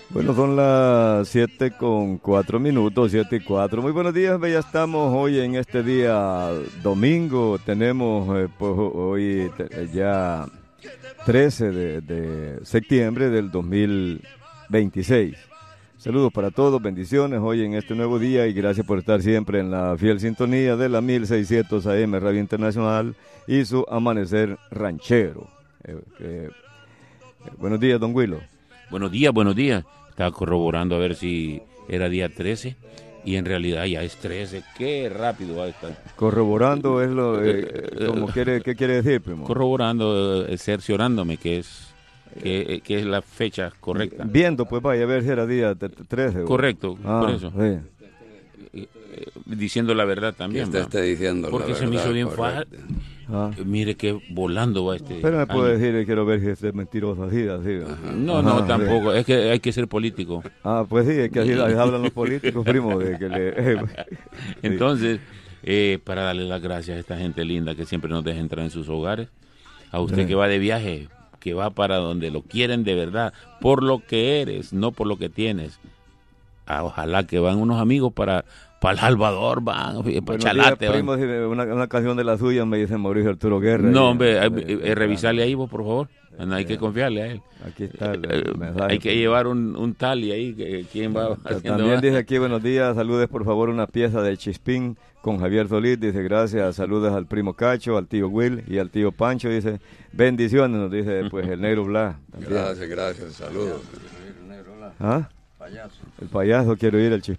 Bueno, son las 7:04, 7:04. Muy buenos días, ya estamos hoy en este día domingo. Tenemos pues, hoy ya 13 de septiembre del 2026. Saludos para todos, bendiciones hoy en este nuevo día y gracias por estar siempre en la fiel sintonía de la 1600 AM Radio Internacional y su Amanecer Ranchero. Buenos días, don Willow. Buenos días, buenos días. Estaba corroborando a ver si era día 13 y en realidad ya es 13. Qué rápido va a estar. Corroborando es lo ¿qué quiere decir, primo? Corroborando, cerciorándome que es la fecha correcta. Viendo, pues vaya a ver si era día 13. Correcto, por eso. Sí. Diciendo la verdad también. Que esté diciendo porque la se me hizo bien correcto. fácil. Mire que volando va este. Pero me puede año. decir, quiero ver si es mentiroso así. No, tampoco. Es que hay que ser político. Pues sí, es que así hablan los políticos, primo. Entonces, para darle las gracias a esta gente linda que siempre nos deja entrar en sus hogares. A usted que va de viaje, que va para donde lo quieren de verdad, por lo que eres, no por lo que tienes. Ojalá que van unos amigos para El Salvador, van, para Chalate. Primo, una canción de la suya me dice Mauricio Arturo Guerra. No, hombre, revisarle ahí vos, por favor. No hay que confiarle a él. Aquí está el mensaje. Hay que llevar un tally ahí, ¿quién va haciendo? También dice aquí, buenos días, saludes por favor una pieza de Chispín con Javier Solís, dice gracias, saludos al primo Cacho, al tío Will y al tío Pancho, dice bendiciones, nos dice pues el negro Blas. Gracias, saludos. ¿Ah? El payaso, quiero ir al Chispín.